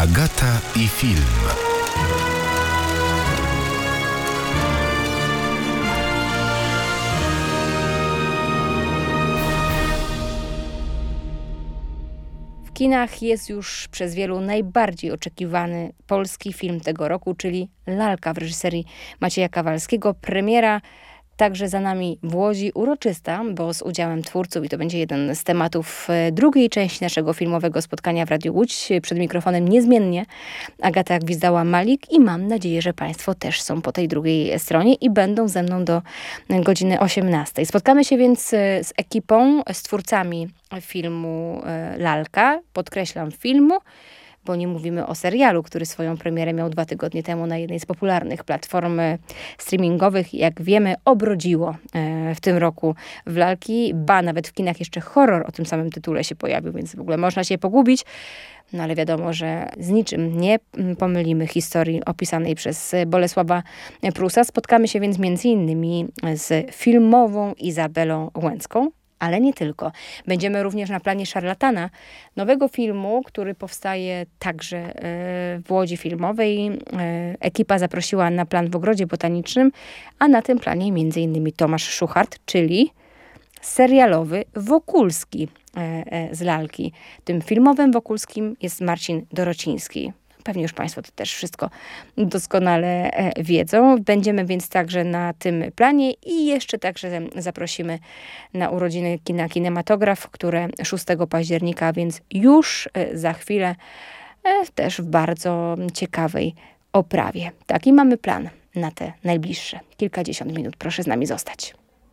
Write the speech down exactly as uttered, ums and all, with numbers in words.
Agata i film. W kinach jest już przez wielu najbardziej oczekiwany polski film tego roku, czyli Lalka w reżyserii Macieja Kawalskiego. Premiera także za nami w Łodzi, uroczysta, bo z udziałem twórców, i to będzie jeden z tematów drugiej części naszego filmowego spotkania w Radiu Łódź. Przed mikrofonem niezmiennie Agata Gwizdała-Malik i mam nadzieję, że Państwo też są po tej drugiej stronie i będą ze mną do godziny osiemnastej. Spotkamy się więc z ekipą, z twórcami filmu Lalka, podkreślam filmu, bo nie mówimy o serialu, który swoją premierę miał dwa tygodnie temu na jednej z popularnych platform streamingowych. Jak wiemy, obrodziło w tym roku w Lalki, ba nawet w kinach jeszcze horror o tym samym tytule się pojawił, więc w ogóle można się pogubić. No ale wiadomo, że z niczym nie pomylimy historii opisanej przez Bolesława Prusa. Spotkamy się więc między innymi z filmową Izabelą Łęcką. Ale nie tylko. Będziemy również na planie Szarlatana, nowego filmu, który powstaje także w Łodzi Filmowej. Ekipa zaprosiła na plan w Ogrodzie Botanicznym, a na tym planie między innymi Tomasz Szuchart, czyli serialowy Wokulski z Lalki. Tym filmowym Wokulskim jest Marcin Dorociński. Pewnie już Państwo to też wszystko doskonale wiedzą. Będziemy więc także na tym planie i jeszcze także zaprosimy na urodziny kina Kinematograf, które szóstego października, więc już za chwilę też w bardzo ciekawej oprawie. Taki mamy plan na te najbliższe kilkadziesiąt minut. Proszę z nami zostać.